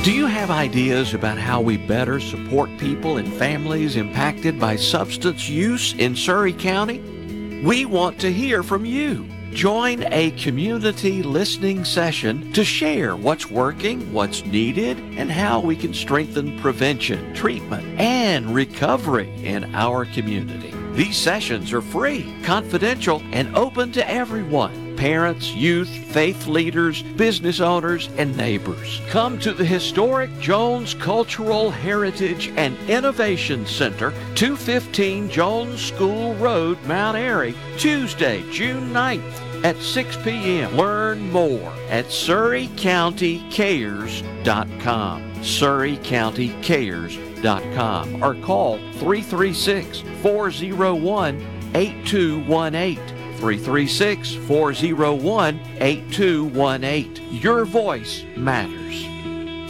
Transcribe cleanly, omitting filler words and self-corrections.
Do you have ideas about how we better support people and families impacted by substance use in Surry County? We want to hear from you. Join a community listening session to share what's working, what's needed, and how we can strengthen prevention, treatment, and recovery in our community. These sessions are free, confidential, and open to everyone. Parents, youth, faith leaders, business owners, and neighbors. Come to the historic Jones Cultural Heritage and Innovation Center, 215 Jones School Road, Mount Airy, Tuesday, June 9th at 6 p.m. Learn more at SurryCountyCares.com. SurryCountyCares.com or call 336-401-8218. 336-401-8218. Your voice matters.